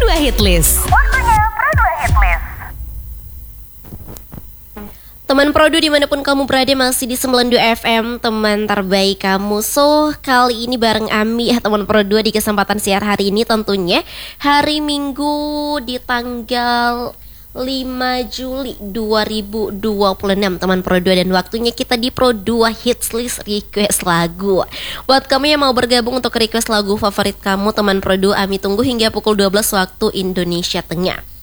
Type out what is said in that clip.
Pro 2 Hit List. Waktunya Pro 2 Hit List. Teman Pro 2 dimanapun kamu berada, masih di 92 FM, teman terbaik kamu. So, kali ini bareng Ami ya teman Pro 2 di kesempatan siar hari ini, tentunya hari Minggu di tanggal 5 Juli 2026 teman Pro 2, dan waktunya kita di Pro 2 Hits List request lagu. Buat kamu yang mau bergabung untuk request lagu favorit kamu teman Pro 2, Ami tunggu hingga pukul 12 waktu Indonesia Tengah.